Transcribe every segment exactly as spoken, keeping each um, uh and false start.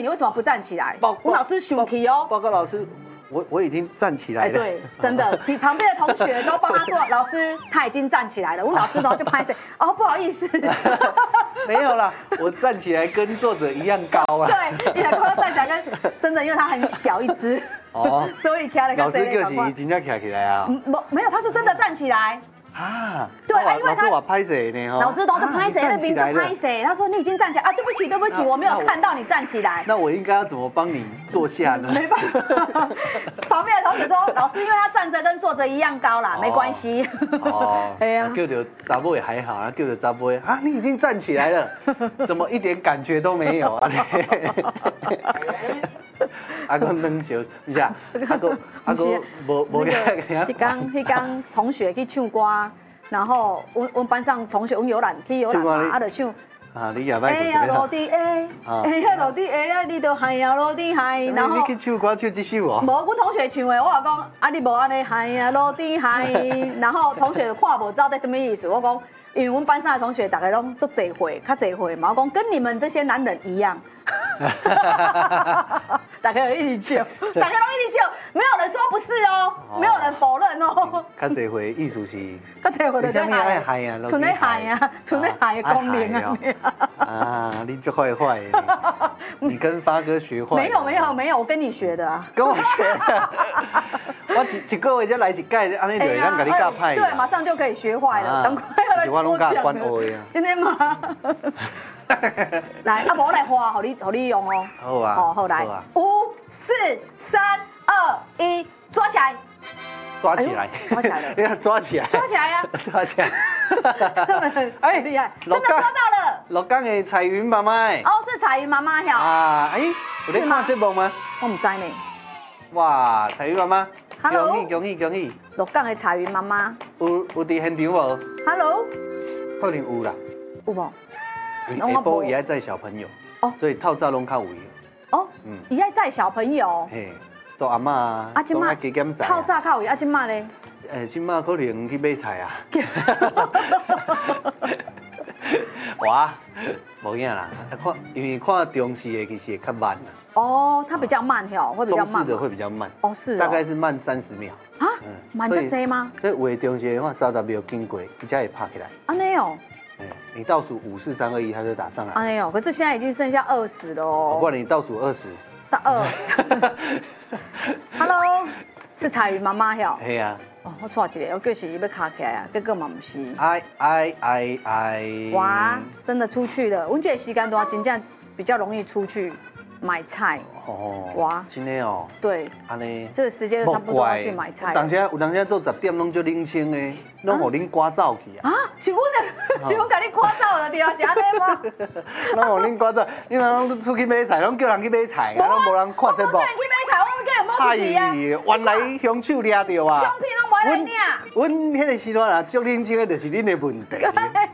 你为什么不站起来？ 报吴老师生气哦。 报告老师，我我已经站起来了。 对，真的，比旁边的同学都帮他说，老师他已经站起来了。吴老师然后就拍谁？哦，不好意思。 没有啦，我站起来跟作者一样高啊。 对，你很快站起来跟真的，因为他很小一只。哦。所以站了跟老师就是已经要站起来啊。 没没有，他是真的站起来。 啊， 对，啊，因为他老师我拍谁呢？ 老师都是拍谁，那边就拍谁。他说你已经站起来啊，对不起，对不起，我没有看到你站起来。 那我应该要怎么帮你坐下呢？ 没办法，旁边的同学说，老师因为他站着跟坐着一样高啦，没关系。哦，哎呀， 叫着查某也还好啊，叫着查某啊，你已经站起来了，怎么一点感觉都没有啊？阿公冷笑，不是啊？阿公阿公无无那个，迄刚迄刚同学去唱歌，然后我我班上同学，我游览去游览嘛，啊，就唱。 啊，你也歹哎呀，落地哎，哎呀，落地哎呀，你都海呀，落地海，然后你去唱歌唱这首哦。 无，阮同学唱的，我讲啊，你无安尼海呀，落地海，然后同学看无知道在什么意思，我讲，因为阮班上的同学大概拢做侪会，较侪会嘛，我讲跟你们这些男人一样。大家有一起笑，大家都一起笑，没有人说不是哦，没有人否认哦。 较侪回意思是， 较侪回就在海，海呀， 存在海呀，存在海的功能啊。 啊，你就坏坏，你跟发哥学坏。 没有没有没有，我跟你学的啊。 跟我学的。我一一个月才来一届，安尼就会当甲你教歹。 对，马上就可以学坏了，赶快要来抽奖了。今天吗？来，啊，无来画，互你，互你用哦。 好啊。 哦，好来，五、四、三、二、一，抓起来。 抓起来。 抓起来了。 你看，抓起来。 抓起来呀！ 抓起来。 他们很哎厉害，真的抓到了。 鹿港的彩云妈妈。 哦，是彩云妈妈呀。 啊，哎，有在看节目吗？ 我唔知呢。 哇，彩云妈妈。 Hello。 恭喜恭喜恭喜！ 鹿港的彩云妈妈。 有有伫现场无 ？Hello。 可能有啦。 有无？ 下晡也爱载小朋友，哦，所以透早拢较有用。 哦，嗯，也爱载小朋友。 嘿，做阿嬷啊， 今麦加减载。 透早较有用，啊，今麦咧？ 诶，今麦可能去买菜啊。哇，无影啦，看因为看中式的其实会较慢啦。 哦，它比较慢吼，会比较慢。 中式的会比较慢。 哦，是。 大概是慢三十秒。 啊？慢这多吗？ 所以画中式的话，三十秒经过，伊才会拍起来。 安尼哦。 你倒数五四三二一，它就打上来。 哎呦，可是现在已经剩下二十了哦。 不然你倒数二十。 到二。Hello， 是彩云妈妈哟。 系啊。 哦，我错一个，我就是要卡起来啊，结果嘛不是。 哎哎哎哎。 哇，真的出去了。我这个时间段真正比较容易出去买菜。 哦。哇，真的哦。 对。 安尼。 这个时间差不多要去买菜。 当时有当时做十点拢就冷清的，拢互恁赶走去啊。 啊，是阮的，是阮甲你赶走的对啊，是安尼吗？ 拢互恁赶走，因为拢出去买菜，拢叫人去买菜，啊，拢无人看节目。 我叫人去买菜，我叫人无出去啊。 原来凶手抓到啊！ 奖品拢无来领。 阮迄个时段啊，足冷清的，就是恁的问题。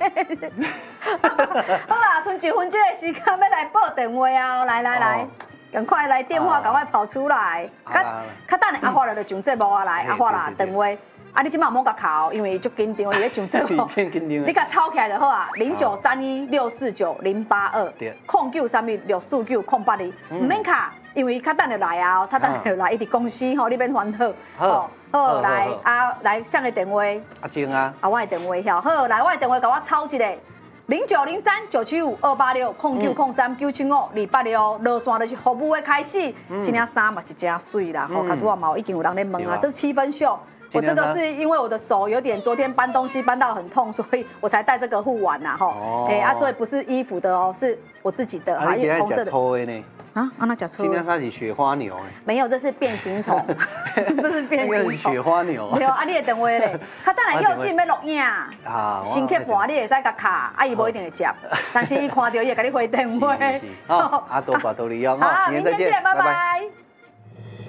好啦，剩一分钟的时间要来报电话啊！来来来。赶快来电话，赶快跑出来！较较等下阿花就上节目啊来，阿花啦电话，啊你今晚莫甲考，因为足紧张，伊咧上节目。你甲抄起来就好啊，零九三一六四九零八二，空九三一六四九空八二，唔免卡，因为较等就来啊，较等就来，伊伫公司吼，你免烦恼。好，好来啊来上个电话。 阿静啊， 啊我的电话晓，好来我的电话甲我抄一个。零九零三九七五二八六空九空三九七五二八六，落线就是服务的开始。今天衫嘛是真水啦，吼，卡拄啊嘛已经有人在问啊，这是七分袖。我这个是因为我的手有点昨天搬东西搬到很痛，所以我才带这个护腕呐，吼。哎啊，所以不是衣服的哦，是我自己的， 还有红色的。 啊，啊那讲错。 今天它是雪花牛。 没有，这是变形虫，这是变形虫。 雪花牛。 没有，啊，你的电话咧，他等下又进要录影，先去盘你会使甲卡，啊，伊无一定会接，但是伊看到伊会甲你回电话。 好，阿多把多利用哈， 明天见，拜拜。